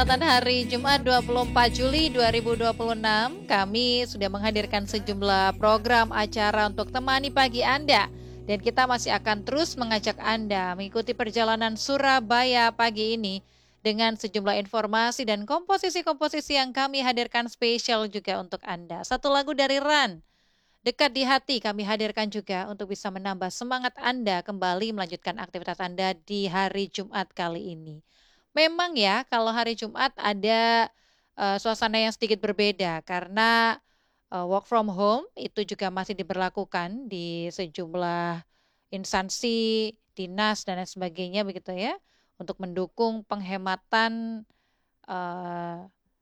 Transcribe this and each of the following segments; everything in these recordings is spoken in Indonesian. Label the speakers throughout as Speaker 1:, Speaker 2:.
Speaker 1: Kesempatan hari Jumat 24 Juli 2026, kami sudah menghadirkan sejumlah program acara untuk temani pagi Anda. Dan kita masih akan terus mengajak Anda mengikuti perjalanan Surabaya pagi ini dengan sejumlah informasi dan komposisi-komposisi yang kami hadirkan spesial juga untuk Anda. Satu lagu dari Ran, Dekat di Hati, kami hadirkan juga untuk bisa menambah semangat Anda kembali melanjutkan aktivitas Anda di hari Jumat kali ini. Memang ya, kalau hari Jumat ada suasana yang sedikit berbeda karena work from home itu juga masih diberlakukan di sejumlah instansi, dinas dan lain sebagainya begitu ya, untuk mendukung penghematan eh,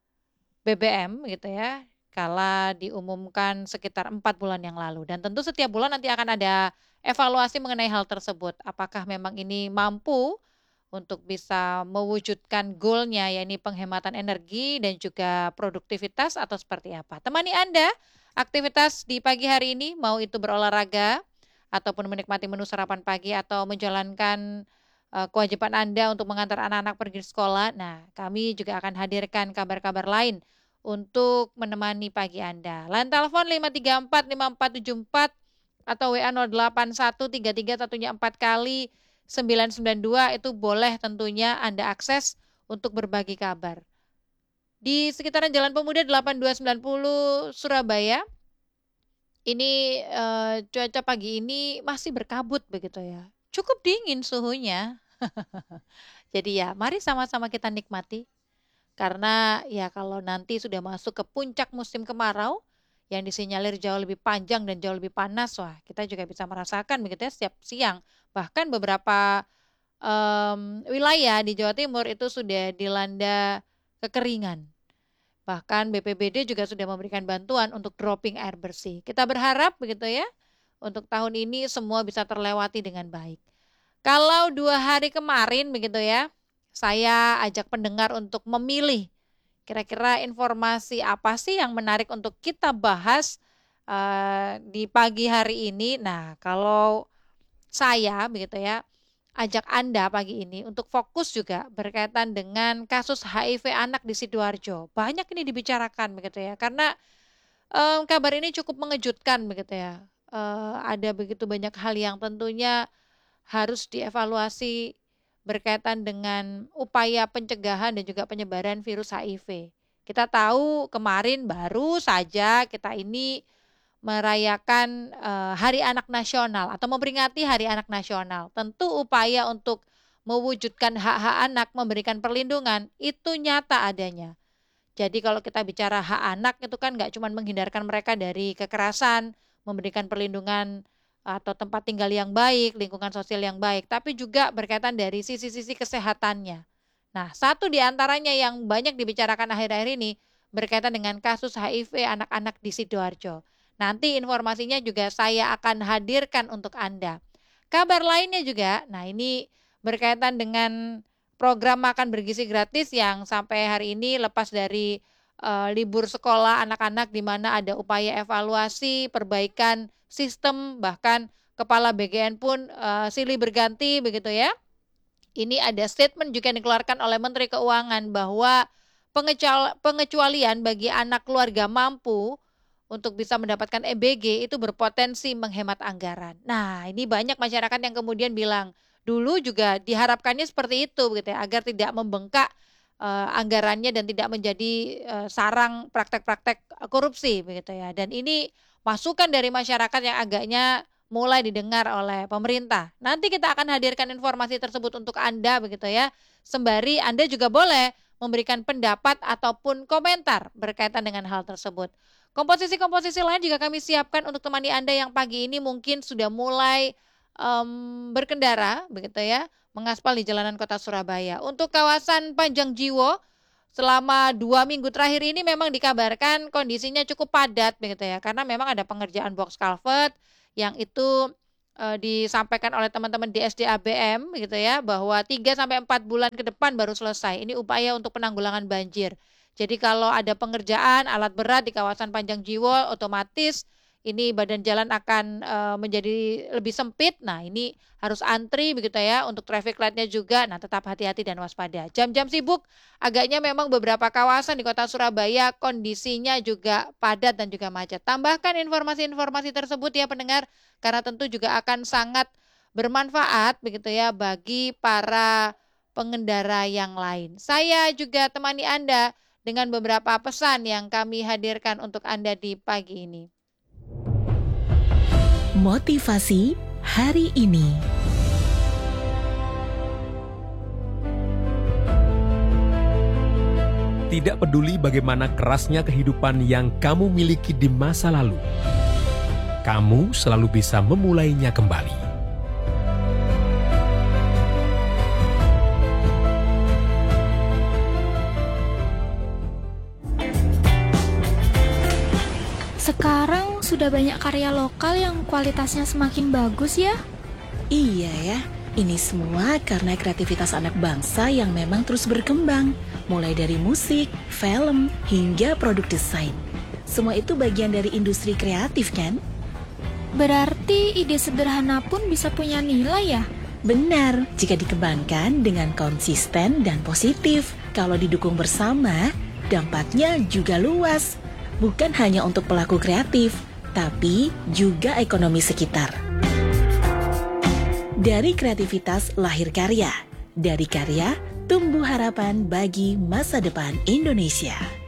Speaker 1: BBM gitu ya, kala diumumkan sekitar 4 bulan yang lalu. Dan tentu setiap bulan nanti akan ada evaluasi mengenai hal tersebut. Apakah memang ini mampu untuk bisa mewujudkan goalnya, yakni penghematan energi dan juga produktivitas atau seperti apa. Temani Anda aktivitas di pagi hari ini, mau itu berolahraga ataupun menikmati menu sarapan pagi atau menjalankan kewajiban Anda untuk mengantar anak-anak pergi sekolah. Nah, kami juga akan hadirkan kabar-kabar lain untuk menemani pagi Anda. Line telepon 5345474 atau WA 081331 satunya 4 kali 992 itu boleh tentunya Anda akses untuk berbagi kabar. Di sekitaran Jalan Pemuda 8290 Surabaya, ini cuaca pagi ini masih berkabut begitu ya. Cukup dingin suhunya. Jadi ya, mari sama-sama kita nikmati. Karena ya kalau nanti sudah masuk ke puncak musim kemarau yang disinyalir jauh lebih panjang dan jauh lebih panas, wah kita juga bisa merasakan begitu ya setiap siang. Bahkan beberapa wilayah di Jawa Timur itu sudah dilanda kekeringan. Bahkan BPBD juga sudah memberikan bantuan untuk dropping air bersih. Kita berharap begitu ya, untuk tahun ini semua bisa terlewati dengan baik. Kalau 2 hari kemarin begitu ya, saya ajak pendengar untuk memilih kira-kira informasi apa sih yang menarik untuk kita bahas di pagi hari ini. Nah, kalau saya begitu ya, ajak Anda pagi ini untuk fokus juga berkaitan dengan kasus HIV anak di Sidoarjo. Banyak ini dibicarakan begitu ya, karena kabar ini cukup mengejutkan begitu ya. Ada begitu banyak hal yang tentunya harus dievaluasi berkaitan dengan upaya pencegahan dan juga penyebaran virus HIV. Kita tahu kemarin baru saja kita ini merayakan Hari Anak Nasional atau memperingati Hari Anak Nasional. Tentu upaya untuk mewujudkan hak-hak anak, memberikan perlindungan itu nyata adanya. Jadi kalau kita bicara hak anak itu kan nggak cuma menghindarkan mereka dari kekerasan, memberikan perlindungan atau tempat tinggal yang baik, lingkungan sosial yang baik, tapi juga berkaitan dari sisi-sisi kesehatannya. Nah, satu di antaranya yang banyak dibicarakan akhir-akhir ini berkaitan dengan kasus HIV anak-anak di Sidoarjo. Nanti informasinya juga saya akan hadirkan untuk Anda. Kabar lainnya juga, nah ini berkaitan dengan program makan bergizi gratis yang sampai hari ini lepas dari libur sekolah anak-anak di mana ada upaya evaluasi, perbaikan sistem, bahkan kepala BGN pun silih berganti begitu ya. Ini ada statement juga yang dikeluarkan oleh Menteri Keuangan bahwa pengecualian bagi anak keluarga mampu untuk bisa mendapatkan EBG itu berpotensi menghemat anggaran. Nah, ini banyak masyarakat yang kemudian bilang, dulu juga diharapkannya seperti itu begitu ya, agar tidak membengkak anggarannya dan tidak menjadi sarang praktek-praktek korupsi begitu ya. Dan ini masukan dari masyarakat yang agaknya mulai didengar oleh pemerintah. Nanti kita akan hadirkan informasi tersebut untuk Anda begitu ya. Sembari Anda juga boleh memberikan pendapat ataupun komentar berkaitan dengan hal tersebut. Komposisi-komposisi lain juga kami siapkan untuk temani Anda yang pagi ini mungkin sudah mulai berkendara begitu ya, mengaspal di jalanan kota Surabaya. Untuk kawasan Panjang Jiwo selama 2 minggu terakhir ini memang dikabarkan kondisinya cukup padat begitu ya, karena memang ada pengerjaan box culvert yang itu disampaikan oleh teman-teman di SDABM gitu ya, bahwa 3 sampai 4 bulan ke depan baru selesai. Ini upaya untuk penanggulangan banjir. Jadi kalau ada pengerjaan alat berat di kawasan Panjang Jiwo, otomatis ini badan jalan akan menjadi lebih sempit. Nah, ini harus antri begitu ya untuk traffic light-nya juga. Nah, tetap hati-hati dan waspada. Jam-jam sibuk agaknya memang beberapa kawasan di Kota Surabaya kondisinya juga padat dan juga macet. Tambahkan informasi-informasi tersebut ya pendengar, karena tentu juga akan sangat bermanfaat begitu ya bagi para pengendara yang lain. Saya juga temani Anda dengan beberapa pesan yang kami hadirkan untuk Anda di pagi ini.
Speaker 2: Motivasi hari ini.
Speaker 3: Tidak peduli bagaimana kerasnya kehidupan yang kamu miliki di masa lalu, kamu selalu bisa memulainya kembali.
Speaker 4: Sekarang sudah banyak karya lokal yang kualitasnya semakin bagus ya.
Speaker 2: Iya ya, ini semua karena kreativitas anak bangsa yang memang terus berkembang. Mulai dari musik, film, hingga produk desain. Semua itu bagian dari industri kreatif kan?
Speaker 4: Berarti ide sederhana pun bisa punya nilai ya?
Speaker 2: Benar, jika dikembangkan dengan konsisten dan positif. Kalau didukung bersama, dampaknya juga luas. Bukan hanya untuk pelaku kreatif, tapi juga ekonomi sekitar. Dari kreativitas lahir karya. Dari karya, tumbuh harapan bagi masa depan Indonesia.